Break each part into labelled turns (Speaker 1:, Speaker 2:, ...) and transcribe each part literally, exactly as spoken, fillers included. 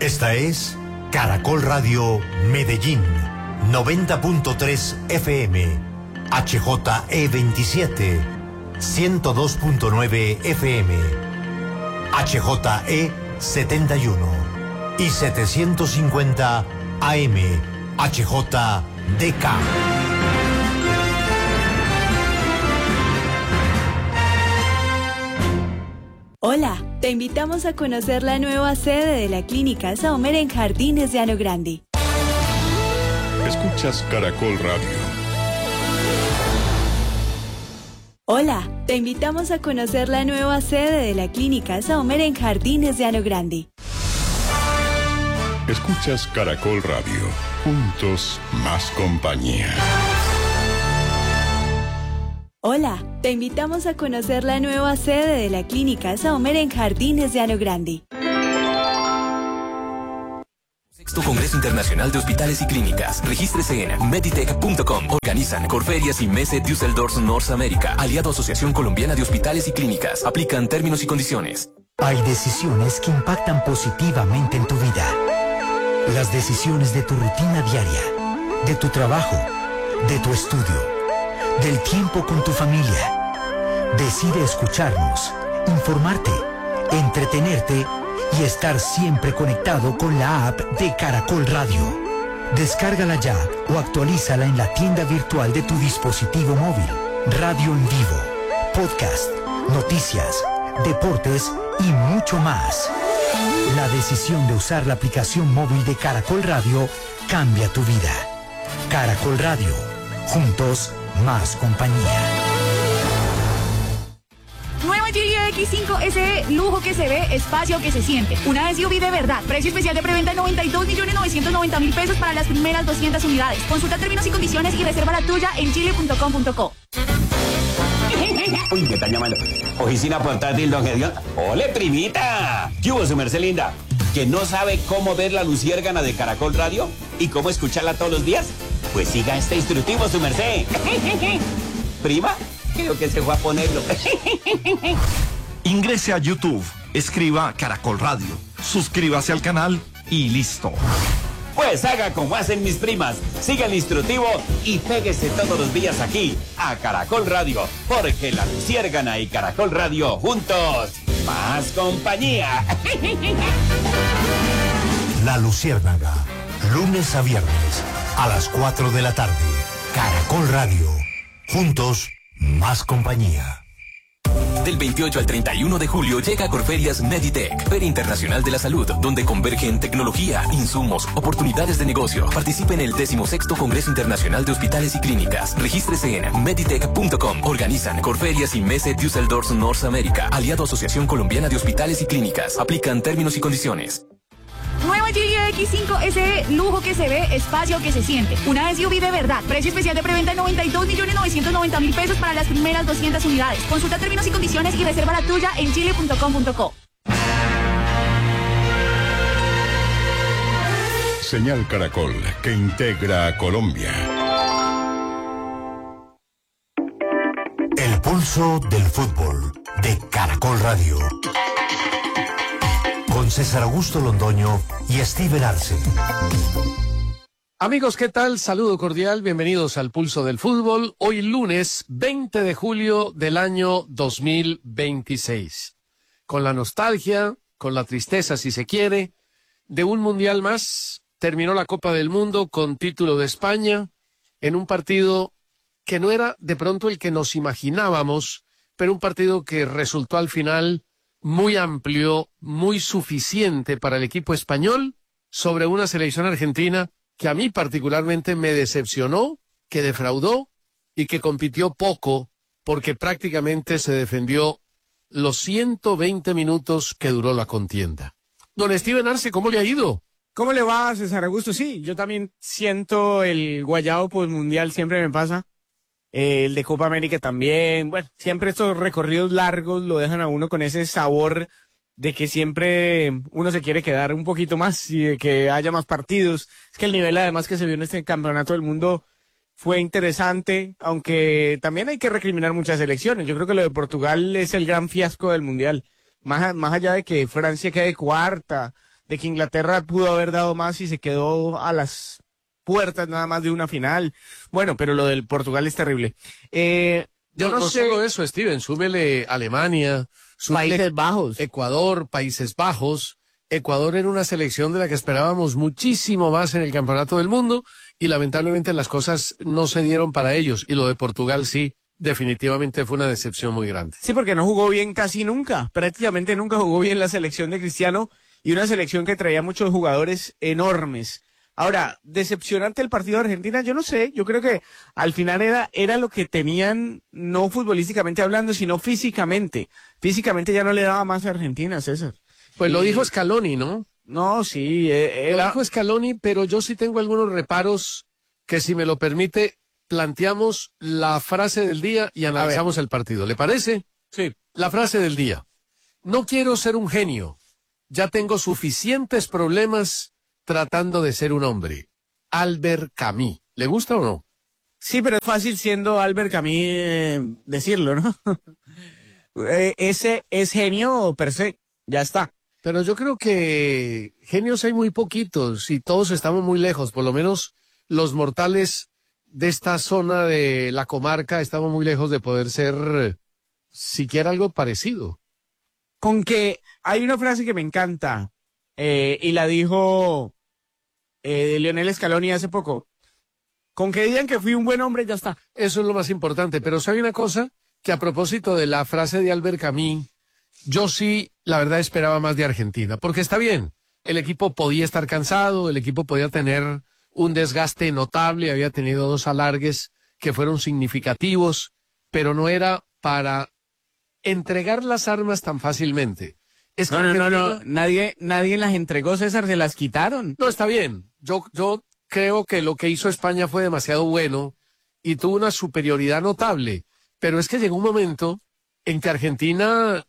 Speaker 1: Esta es Caracol Radio Medellín, noventa punto tres F M, H J E veintisiete, ciento dos punto nueve F M, H J E setenta y uno y setecientos cincuenta A M, H J D K.
Speaker 2: Hola, te invitamos a conocer la nueva sede de la Clínica Saumer en Jardines de Llano Grande.
Speaker 3: Escuchas Caracol Radio.
Speaker 2: Hola, te invitamos a conocer la nueva sede de la Clínica Saumer en Jardines de Llano Grande.
Speaker 3: Escuchas Caracol Radio. Juntos, más compañía.
Speaker 2: Hola, te invitamos a conocer la nueva sede de la Clínica Saumer en Jardines de Llano Grande.
Speaker 4: Sexto Congreso Internacional de Hospitales y Clínicas. Regístrese en meditech punto com. Organizan Corferias y Messe Düsseldorf Norteamérica. Aliado Asociación Colombiana de Hospitales y Clínicas. Aplican términos y condiciones.
Speaker 5: Hay decisiones que impactan positivamente en tu vida. Las decisiones de tu rutina diaria, de tu trabajo, de tu estudio, del tiempo con tu familia. Decide escucharnos, informarte, entretenerte y estar siempre conectado con la app de Caracol Radio. Descárgala ya o actualízala en la tienda virtual de tu dispositivo móvil. Radio en vivo, podcast, noticias, deportes y mucho más. La decisión de usar la aplicación móvil de Caracol Radio cambia tu vida. Caracol Radio. Juntos, más compañía.
Speaker 6: Nueva G Y X cinco S E, lujo que se ve, espacio que se siente. Una S U V de verdad. Precio especial de preventa de noventa y dos millones novecientos noventa mil pesos para las primeras doscientas unidades. Consulta términos y condiciones y reserva la tuya en chile punto com punto co.
Speaker 7: Uy, me están llamando. Oficina portátil, don Gedión. ¡Ole, primita! ¿Qué hubo, su merced linda? ¿Que no sabe cómo ver la luciérgana de Caracol Radio? ¿Y cómo escucharla todos los días? Pues siga este instructivo, su merced. ¿Prima? Creo que se fue a ponerlo.
Speaker 8: Ingrese a YouTube, escriba Caracol Radio, suscríbase al canal y listo.
Speaker 7: Pues haga como hacen mis primas, siga el instructivo y péguese todos los días aquí, a Caracol Radio, porque la luciérgana y Caracol Radio juntos, más compañía.
Speaker 1: La Luciérnaga, lunes a viernes, a las cuatro de la tarde. Caracol Radio, juntos, más compañía.
Speaker 4: Del veintiocho al treinta y uno de julio llega a Corferias Meditech, Feria Internacional de la Salud, donde convergen tecnología, insumos, oportunidades de negocio. Participe en el decimosexto Congreso Internacional de Hospitales y Clínicas. Regístrese en meditech punto com. Organizan Corferias y Messe Düsseldorf Norteamérica. Aliado Asociación Colombiana de Hospitales y Clínicas. Aplican términos y condiciones.
Speaker 6: Nueva G Y X cinco S E, lujo que se ve, espacio que se siente. Una S U V de verdad. Precio especial de preventa de noventa y dos millones novecientos noventa mil pesos para las primeras doscientas unidades. Consulta términos y condiciones y reserva la tuya en chile punto com punto co.
Speaker 3: Señal Caracol, que integra a Colombia.
Speaker 1: El pulso del fútbol de Caracol Radio. Con César Augusto Londoño y Steven Arce.
Speaker 9: Amigos, ¿qué tal? Saludo cordial, bienvenidos al Pulso del Fútbol. Hoy lunes veinte de julio del año dos mil veintiséis. Con la nostalgia, con la tristeza si se quiere, de un mundial más, terminó la Copa del Mundo con título de España en un partido que no era de pronto el que nos imaginábamos, pero un partido que resultó al final muy amplio, muy suficiente para el equipo español sobre una selección argentina que a mí particularmente me decepcionó, que defraudó y que compitió poco porque prácticamente se defendió los ciento veinte minutos que duró la contienda. Don Steven Arce, ¿cómo le ha ido?
Speaker 10: ¿Cómo le va, César Augusto? Sí, yo también siento el guayabo postmundial, siempre me pasa. Eh, el de Copa América también. Bueno, siempre estos recorridos largos lo dejan a uno con ese sabor de que siempre uno se quiere quedar un poquito más y de que haya más partidos. Es que el nivel además que se vio en este campeonato del mundo fue interesante, aunque también hay que recriminar muchas elecciones. Yo creo que lo de Portugal es el gran fiasco del mundial. Más, más allá de que Francia quede cuarta, de que Inglaterra pudo haber dado más y se quedó a las puertas nada más de una final. Bueno, pero lo del Portugal es terrible. Eh, yo
Speaker 9: no,
Speaker 10: no,
Speaker 9: no
Speaker 10: sé.
Speaker 9: solo eso, Steven, súmele Alemania, súmele
Speaker 10: Países Bajos,
Speaker 9: Ecuador, Países Bajos. Ecuador era una selección de la que esperábamos muchísimo más en el Campeonato del Mundo y lamentablemente las cosas no se dieron para ellos. Y lo de Portugal sí, definitivamente fue una decepción muy grande.
Speaker 10: Sí, porque no jugó bien casi nunca. Prácticamente nunca jugó bien la selección de Cristiano y una selección que traía muchos jugadores enormes. Ahora, decepcionante el partido de Argentina, yo no sé, yo creo que al final era, era lo que tenían, no futbolísticamente hablando, sino físicamente. Físicamente ya no le daba más a Argentina, César.
Speaker 9: Pues
Speaker 10: y,
Speaker 9: lo dijo Scaloni, ¿no?
Speaker 10: No, sí. Eh, era...
Speaker 9: Lo dijo Scaloni, pero yo sí tengo algunos reparos que, si me lo permite, planteamos la frase del día y analizamos el partido. ¿Le parece?
Speaker 10: Sí.
Speaker 9: La frase del día. No quiero ser un genio. Ya tengo suficientes problemas tratando de ser un hombre. Albert Camus. ¿Le gusta o no?
Speaker 10: Sí, pero es fácil siendo Albert Camus eh, decirlo, ¿no? eh, ese es genio per se. Ya está.
Speaker 9: Pero yo creo que genios hay muy poquitos y todos estamos muy lejos. Por lo menos los mortales de esta zona de la comarca estamos muy lejos de poder ser eh, siquiera algo parecido.
Speaker 10: Con que hay una frase que me encanta eh, y la dijo eh, Lionel Scaloni hace poco. Con que digan que fui un buen hombre, ya está.
Speaker 9: Eso es lo más importante. Pero ¿sabe una cosa? Que a propósito de la frase de Albert Camus, yo sí, la verdad, esperaba más de Argentina. Porque está bien, el equipo podía estar cansado, el equipo podía tener un desgaste notable, había tenido dos alargues que fueron significativos, pero no era para entregar las armas tan fácilmente. Es
Speaker 10: no, no, no, no, nadie, nadie las entregó, César, se las quitaron.
Speaker 9: No, está bien. Yo, yo creo que lo que hizo España fue demasiado bueno y tuvo una superioridad notable, pero es que llegó un momento en que Argentina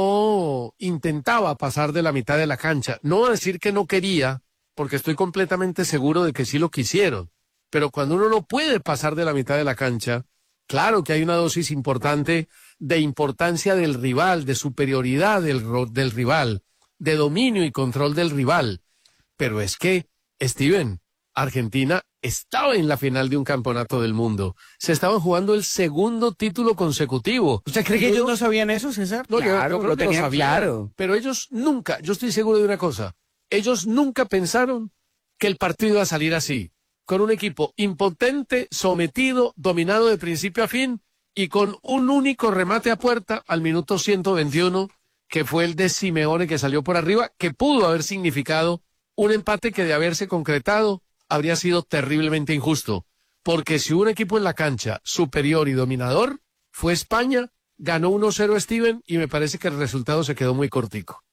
Speaker 9: no intentaba pasar de la mitad de la cancha. No voy a decir que no quería, porque estoy completamente seguro de que sí lo quisieron, pero cuando uno no puede pasar de la mitad de la cancha, claro que hay una dosis importante de importancia del rival, de superioridad del, del rival, de dominio y control del rival. Pero es que, Steven, Argentina estaba en la final de un campeonato del mundo. Se estaban jugando el segundo título consecutivo.
Speaker 10: ¿Usted cree que ellos no sabían eso, César?
Speaker 9: No,
Speaker 10: claro,
Speaker 9: yo, yo creo
Speaker 10: lo
Speaker 9: que lo
Speaker 10: tenían
Speaker 9: sabían,
Speaker 10: claro.
Speaker 9: Pero ellos nunca, yo estoy seguro de una cosa, ellos nunca pensaron que el partido iba a salir así, con un equipo impotente, sometido, dominado de principio a fin y con un único remate a puerta al minuto ciento veintiuno, que fue el de Simeone, que salió por arriba, que pudo haber significado un empate que, de haberse concretado, habría sido terriblemente injusto, porque si hubo un equipo en la cancha superior y dominador, fue España, ganó uno cero Steven, y me parece que el resultado se quedó muy cortico.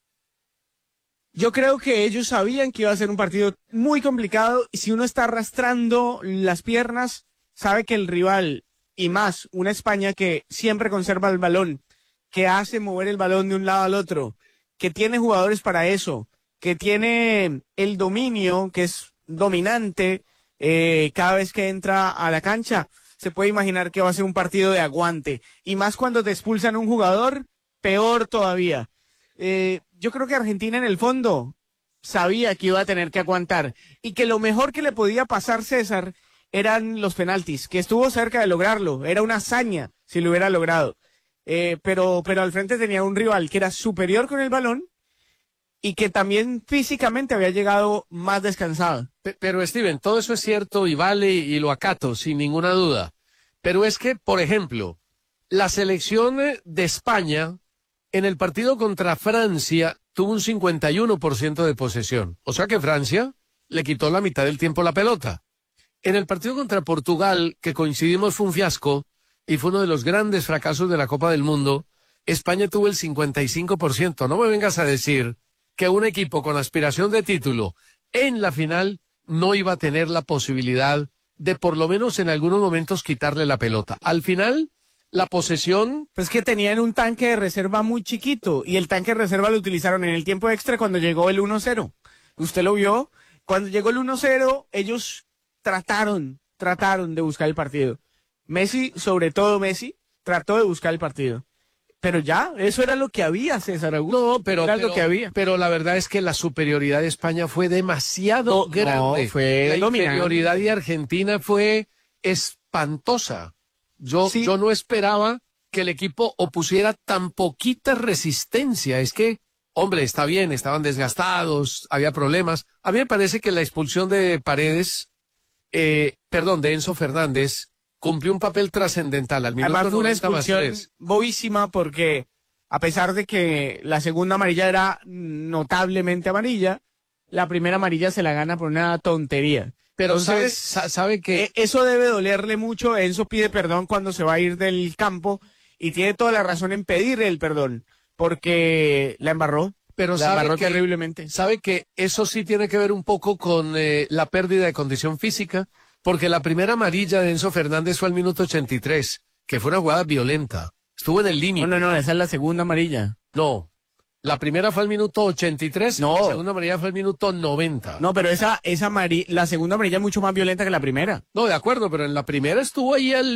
Speaker 10: Yo creo que ellos sabían que iba a ser un partido muy complicado, y si uno está arrastrando las piernas, sabe que el rival, y más una España que siempre conserva el balón, que hace mover el balón de un lado al otro, que tiene jugadores para eso, que tiene el dominio, que es dominante eh, cada vez que entra a la cancha, se puede imaginar que va a ser un partido de aguante, y más cuando te expulsan un jugador, peor todavía. Eh, yo creo que Argentina en el fondo sabía que iba a tener que aguantar y que lo mejor que le podía pasar, César, eran los penaltis, que estuvo cerca de lograrlo, era una hazaña si lo hubiera logrado, eh, pero, pero al frente tenía un rival que era superior con el balón y que también físicamente había llegado más descansado.
Speaker 9: Pero, Steven, todo eso es cierto y vale y lo acato sin ninguna duda, pero es que, por ejemplo, la selección de España en el partido contra Francia tuvo un cincuenta y uno por ciento de posesión. O sea que Francia le quitó la mitad del tiempo la pelota. En el partido contra Portugal, que coincidimos fue un fiasco y fue uno de los grandes fracasos de la Copa del Mundo, España tuvo el cincuenta y cinco por ciento. No me vengas a decir que un equipo con aspiración de título en la final no iba a tener la posibilidad de, por lo menos en algunos momentos, quitarle la pelota. Al final, la posesión...
Speaker 10: Pues que tenían un tanque de reserva muy chiquito y el tanque de reserva lo utilizaron en el tiempo extra cuando llegó el uno cero. Usted lo vio, cuando llegó el uno cero, ellos trataron, trataron de buscar el partido. Messi, sobre todo Messi, trató de buscar el partido. Pero ya, eso era lo que había, César Augusto.
Speaker 9: No, pero,
Speaker 10: era
Speaker 9: pero,
Speaker 10: lo que había.
Speaker 9: pero la verdad es que la superioridad de España fue demasiado
Speaker 10: No,
Speaker 9: grande.
Speaker 10: no, fue
Speaker 9: la
Speaker 10: dominante.
Speaker 9: inferioridad de Argentina fue espantosa. Yo,
Speaker 10: Sí.
Speaker 9: yo no esperaba que el equipo opusiera tan poquita resistencia. Es que, hombre, está bien, estaban desgastados, había problemas. A mí me parece que la expulsión de Paredes, eh, perdón, de Enzo Fernández, cumplió un papel trascendental. Al minuto
Speaker 10: Además fue una
Speaker 9: noventa más
Speaker 10: expulsión
Speaker 9: tres.
Speaker 10: bobísima porque a pesar de que la segunda amarilla era notablemente amarilla, la primera amarilla se la gana por una tontería.
Speaker 9: Pero
Speaker 10: Entonces,
Speaker 9: sabe, sa- sabe que
Speaker 10: eh, eso debe dolerle mucho. Enzo pide perdón cuando se va a ir del campo y tiene toda la razón en pedirle el perdón porque la embarró.
Speaker 9: Pero
Speaker 10: la
Speaker 9: sabe
Speaker 10: embarró
Speaker 9: que,
Speaker 10: terriblemente.
Speaker 9: sabe que eso sí tiene que ver un poco con eh, la pérdida de condición física, porque la primera amarilla de Enzo Fernández fue al minuto ochenta y tres, que fue una jugada violenta. Estuvo en el límite.
Speaker 10: No, no, no, esa es la segunda amarilla.
Speaker 9: No, la primera fue al minuto ochenta y tres,
Speaker 10: No.
Speaker 9: la segunda amarilla fue al minuto noventa.
Speaker 10: No, pero esa, esa amarilla, la segunda amarilla es mucho más violenta que la primera.
Speaker 9: No, de acuerdo, pero en la primera estuvo ahí al